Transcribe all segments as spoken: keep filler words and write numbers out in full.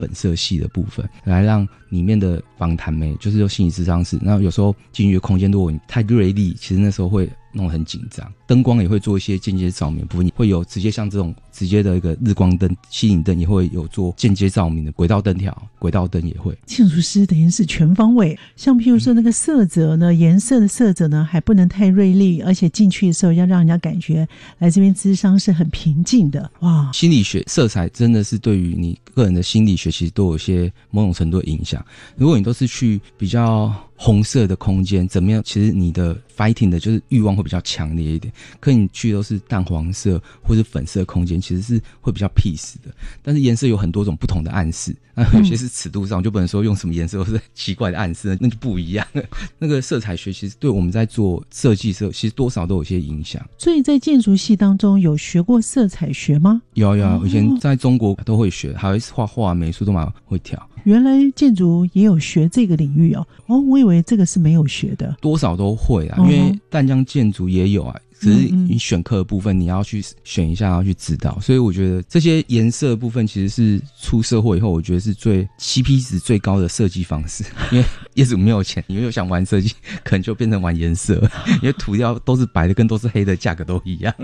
本色系的部分，来让里面的访谈媒就是有心理咨商室，然后有时候进去的空间如果你太锐利，其实那时候会弄得很紧张，灯光也会做一些间接照明部分，会有直接像这种直接的一个日光灯、吸引灯，也会有做间接照明的轨道灯条，轨道灯也会。 建筑师等于是全方位，像譬如说那个色泽呢，颜色的色泽呢还不能太锐利，而且进去的时候要让人家感觉来这边咨商是很平静的。哇， 心理学色彩真的是对于你个人的心理学其实都有些某种程度的影响。如果你都是去比较红色的空间怎么样，其实你的 fighting 的就是欲望会比较强烈一点，可你去都是淡黄色或是粉色空间，其实是会比较 peace 的。但是颜色有很多种不同的暗示，那有些是尺度上，就不能说用什么颜色或是奇怪的暗示，那就不一样了。那个色彩学其实对我们在做设计时候其实多少都有些影响。 所以在建筑系当中有学过色彩学吗？ 有有，以前在中国都会学，还会画画美术都蛮会跳。 原来建筑也有学这个领域哦。哦，我以为这个是没有学的。 多少都会啊，因为淡江建筑也有啊，只是你选课的部分你要去选一下，要去知道。所以我觉得这些颜色的部分其实是出社会以后我觉得是最 C P 值最高的设计方式。因为业主没有钱，你又想玩设计，可能就变成玩颜色，因为涂料都是白的跟都是黑的价格都一样。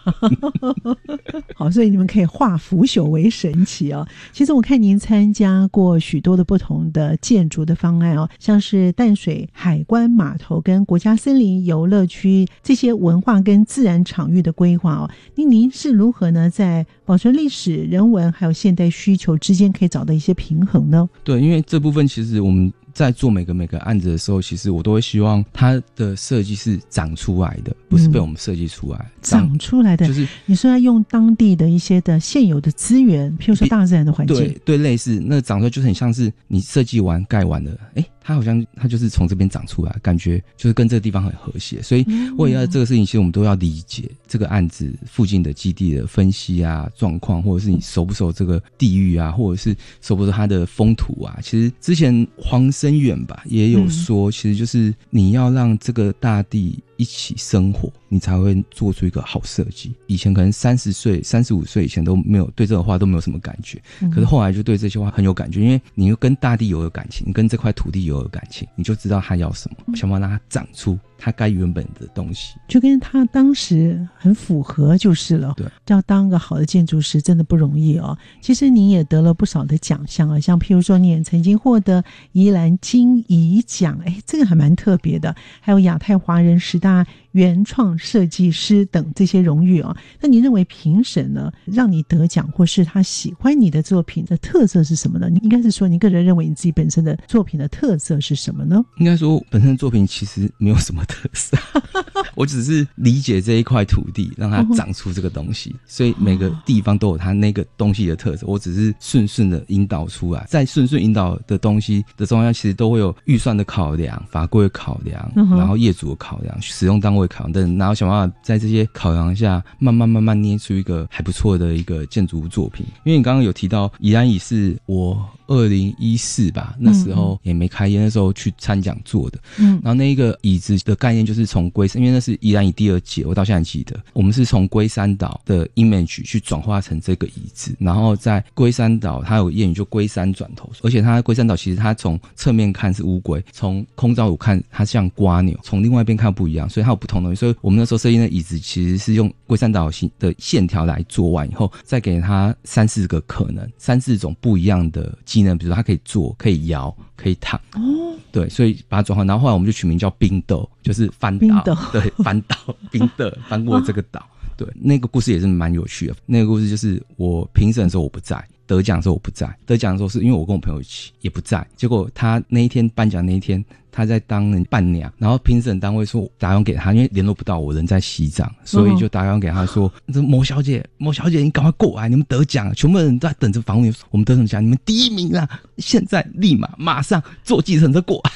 好，所以你们可以化腐朽为神奇哦。其实我看您参加过许多的不同的建筑的方案哦，像是淡水海关码头跟国家森林游乐区这些文化跟自然场域的规划哦，那您是如何呢在保存历史、人文还有现代需求之间可以找到一些平衡呢？ 对，因为这部分其实我们在做每个每个案子的时候，其实我都会希望它的设计是长出来的，不是被我们设计出来、嗯、 长出来的， 就是你说要用当地的一些的现有的资源，譬如说大自然的环境， 对对，类似那长出来就是很像是你设计完盖完了，诶它好像它就是从这边长出来，感觉就是跟这个地方很和谐。所以为了这个事情，其实我们都要理解这个案子附近的基地的分析啊、状况，或者是你熟不熟这个地域啊，或者是熟不熟它的风土啊。其实之前黄生远吧也有说，其实就是你要让这个大地一起生活，你才会做出一个好设计。以前可能三十岁、三十五岁以前都没有对这个话都没有什么感觉，可是后来就对这些话很有感觉，因为你又跟大地有了感情，你跟这块土地有了感情，你就知道他要什么，想办法让它长出它该原本的东西， 就跟他当时很符合就是了。 对， 要当个好的建筑师真的不容易哦。其实你也得了不少的奖项啊，像譬如说你也曾经获得宜兰金怡奖，哎，这个还蛮特别的，还有亚太华人十大原创设计师等这些荣誉哦。那你认为评审呢让你得奖，或是他喜欢你的作品的特色是什么呢？你应该是说你个人认为你自己本身的作品的特色是什么呢？ 应该说本身的作品其实没有什么特色我只是理解这一块土地让它长出这个东西、哦、所以每个地方都有它那个东西的特色，我只是顺顺的引导出来，在顺顺引导的东西的中央其实都会有预算的考量、法规的考量、嗯、然后业主的考量、使用单位考量等，然后想办法在这些考量下慢慢慢慢捏出一个还不错的一个建筑物作品。因为你刚刚有提到宜兰椅是我二零一四吧，那时候也没开业，那时候去参讲做的。嗯，然后那一个椅子的概念就是从龟山，因为那是宜兰椅第二届，我到现在记得，我们是从龟山岛的 image 去转化成这个椅子，然后在龟山岛它有谚语就龟山转头，而且它龟山岛其实它从侧面看是乌龟，从空照图看它像蝸牛，从另外一边看不一样，所以它有不同的东西。所以我们那时候设计的椅子其实是用龟山岛的线条来做完以后，再给它三四个可能，三四种不一样的机能，比如说它可以坐、可以摇、可以躺。哦，对，所以把它转换，然后后来我们就取名叫冰豆，就是翻岛，对，翻岛，冰豆，翻过这个岛。哦，对，那个故事也是蛮有趣的。那个故事就是我评审的时候我不在，得奖的时候我不在，得奖的时候是因为我跟我朋友一起也不在，结果他那一天颁奖那一天他在当伴娘，然后评审单位说打电话给他，因为联络不到我，人在西藏，所以就打电话给他说、嗯、某小姐某小姐你赶快过来，你们得奖了，全部人都在等着访问，我们得什么奖，你们第一名啦，现在立马马上坐计程车过来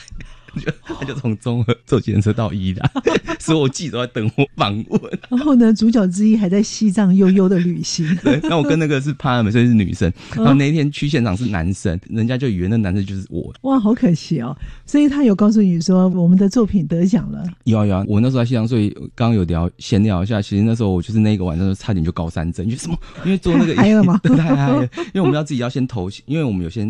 就他就从中和坐计程车到宜兰，所有记者都在等我访问。 然后呢，主角之一还在西藏悠悠的旅行。 对，那我跟那个是帕美，所以是女生。然后那一天去现场是男生，人家就以为那男生就是我。 哇，好可惜哦！所以他有告诉你说我们的作品得奖了。 有啊有啊，我那时候在西藏，所以刚刚有聊闲聊一下。其实那时候我就是那个晚上差点就高山症，因为什么？因为做那个太嗨了吗？ 对，太嗨了，因为我们要自己要先投，因为我们有些